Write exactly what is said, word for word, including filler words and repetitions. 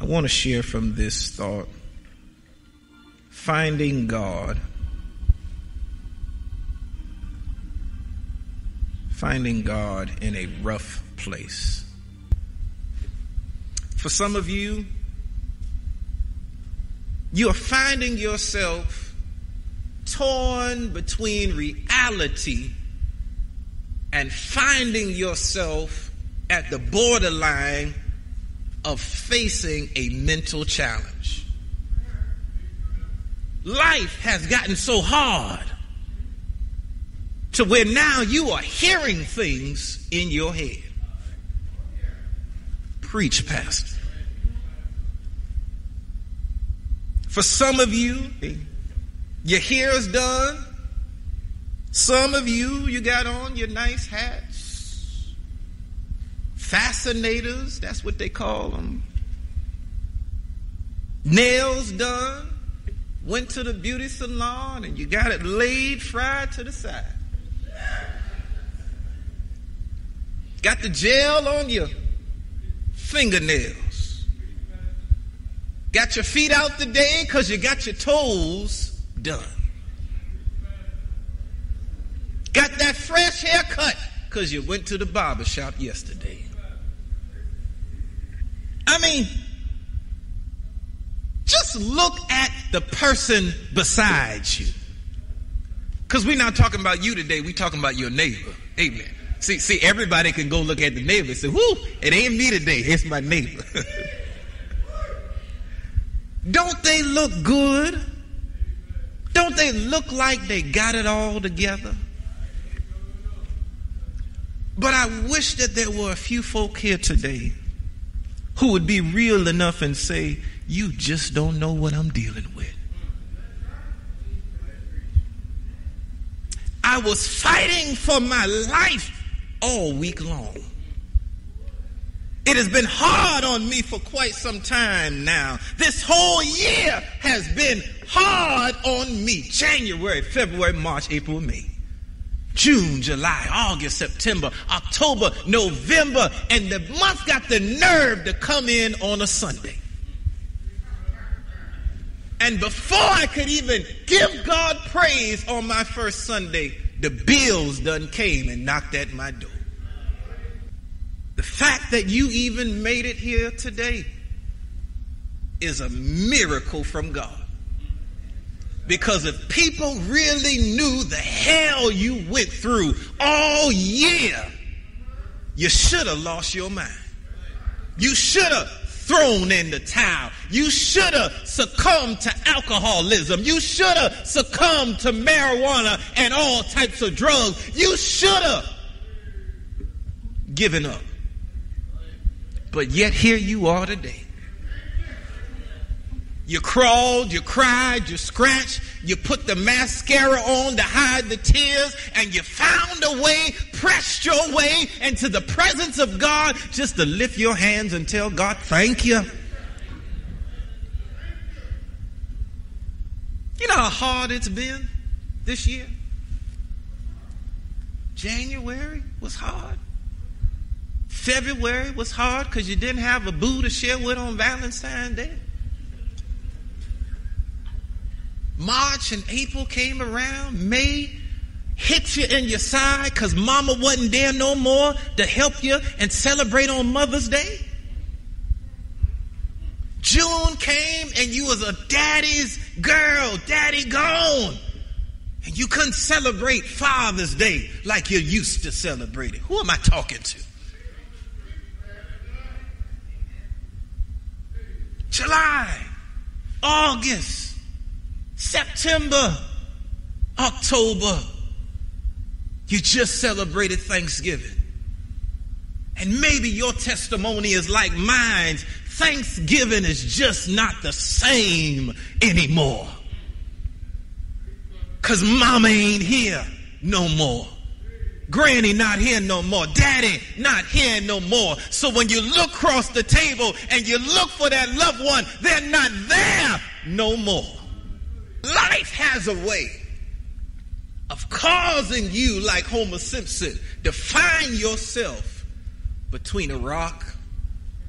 want to share from this thought. Finding God. Finding God in a rough place. For some of you, you are finding yourself torn between reality and finding yourself at the borderline of facing a mental challenge. Life has gotten so hard to where now you are hearing things in your head. Preach, Pastor. For some of you, your hair is done. Some of you, you got on your nice hats. Fascinators, that's what they call them. Nails done. Went to the beauty salon and you got it laid, fried to the side. Got the gel on your fingernails. Got your feet out today because you got your toes done. Got that fresh haircut because you went to the barber shop yesterday. I mean, just look at the person beside you. Because we're not talking about you today, we're talking about your neighbor. Amen. See, see, everybody can go look at the neighbor and say, whoo, it ain't me today, it's my neighbor. Don't they look good? Don't they look like they got it all together? But I wish that there were a few folk here today who would be real enough and say, you just don't know what I'm dealing with. I was fighting for my life all week long. It has been hard on me for quite some time now. This whole year has been hard on me. January, February, March, April, May. June, July, August, September, October, November, and the month got the nerve to come in on a Sunday. And before I could even give God praise on my first Sunday, the bills done came and knocked at my door. The fact that you even made it here today is a miracle from God. Because if people really knew the hell you went through all year, you should have lost your mind. You should have thrown in the towel. You should have succumbed to alcoholism. You should have succumbed to marijuana and all types of drugs. You should have given up. But yet here you are today. You crawled, you cried, you scratched, you put the mascara on to hide the tears, and you found a way, pressed your way into the presence of God just to lift your hands and tell God, thank you. You know how hard it's been this year? January was hard. February was hard because you didn't have a boo to share with on Valentine's Day. March and April came around. May hit you in your side because mama wasn't there no more to help you and celebrate on Mother's Day. June came and you was a daddy's girl, daddy gone. And you couldn't celebrate Father's Day like you used to celebrate it. Who am I talking to? July, August, September, October, you just celebrated Thanksgiving. And maybe your testimony is like mine. Thanksgiving is just not the same anymore. Because mama ain't here no more. Granny not here no more. Daddy not here no more. So when you look across the table and you look for that loved one, they're not there no more. Life has a way of causing you, like Homer Simpson, to find yourself between a rock